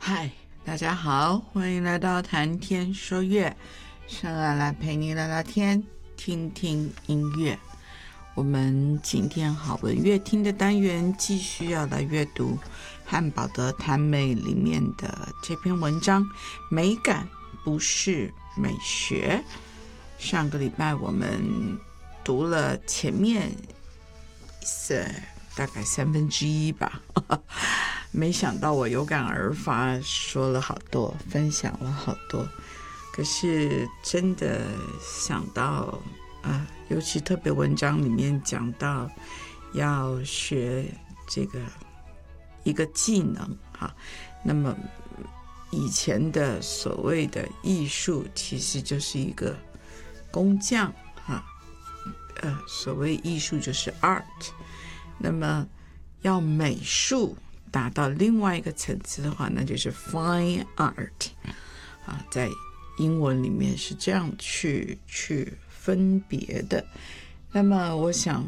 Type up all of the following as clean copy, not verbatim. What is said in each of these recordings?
嗨，大家好，欢迎来到谈天说乐，上来陪你聊聊天，听听音乐。我们今天好文乐听的单元继续要来阅读汉堡德谈美里面的这篇文章，美感不是美学。上个礼拜我们读了前面大概1/3吧，没想到我有感而发，说了好多，分享了好多。可是真的想到尤其特别文章里面讲到要学这个一个技能那么以前的所谓的艺术其实就是一个工匠所谓艺术就是 art， 那么要美术达到另外一个层次的话，那就是 fine art 在英文里面是这样去分别的。那么我想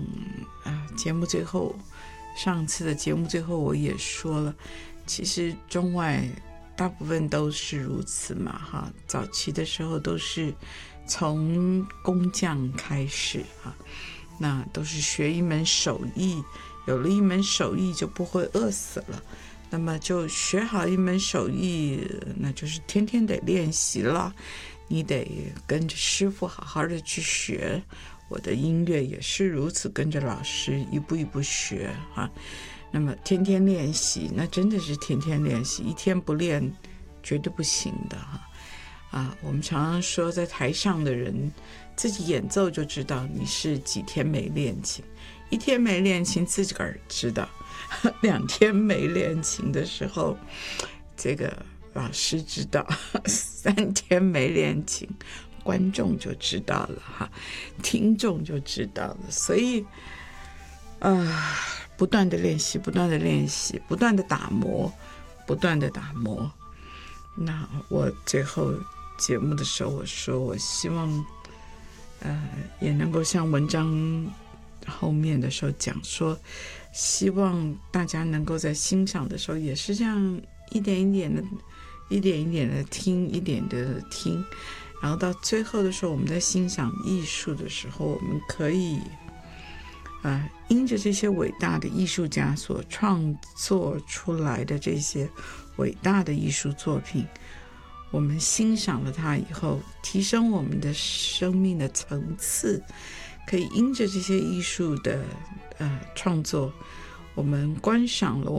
上次的节目最后我也说了，其实中外大部分都是如此嘛早期的时候都是从工匠开始那都是学一门手艺，有了一门手艺就不会饿死了，那么就学好一门手艺，那就是天天得练习了，你得跟着师傅好好的去学。我的音乐也是如此，跟着老师一步一步学那么天天练习，那真的是天天练习，一天不练绝对不行的我们常常说在台上的人自己演奏就知道你是几天没练琴，一天没练琴自个儿知道，2天没练琴的时候这个老师知道，3天没练琴观众就知道了听众就知道了。所以不断的练习，不断的练习，不断的打磨，不断的打磨。那我最后节目的时候我说，我希望也能够像文章后面的时候讲说，希望大家能够在欣赏的时候也是这样一点一点的听，一点的听，然后到最后的时候我们在欣赏艺术的时候，我们可以因着这些伟大的艺术家所创作出来的这些伟大的艺术作品，我们欣赏了它以后，提升我们的生命的层次，可以因着这些艺术的创作，我们观赏了